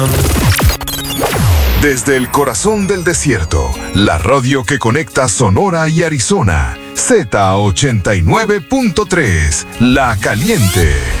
Desde el corazón del desierto, la radio que conecta Sonora y Arizona, Z89.3, La Caliente.